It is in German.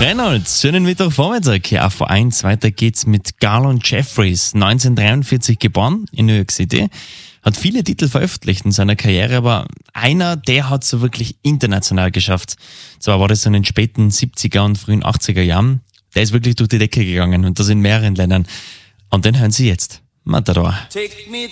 Reynolds, schönen Mittwochvormittag. Hier auf Vereins. Weiter geht's mit Garland Jeffries, 1943 geboren in New York City. Hat viele Titel veröffentlicht in seiner Karriere, aber einer, der hat so wirklich international geschafft. Zwar war das so in den späten 70er und frühen 80er Jahren. Der ist wirklich durch die Decke gegangen und das in mehreren Ländern. Und den hören Sie jetzt. Matador. Take me